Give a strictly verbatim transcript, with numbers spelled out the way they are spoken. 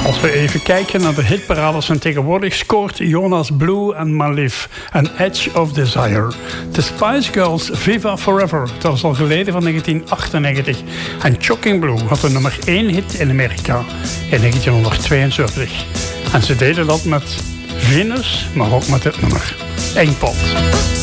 Als we even kijken naar de hitparades van tegenwoordig, scoort Jonas Blue en Malif en Edge of Desire. The Spice Girls Viva Forever, dat is al geleden van negentien achtennegentig. En Shocking Blue had de nummer één hit in Amerika in negentienhonderdtweeënzeventig. En ze deden dat met Venus, maar ook met dit nummer. Eén pot.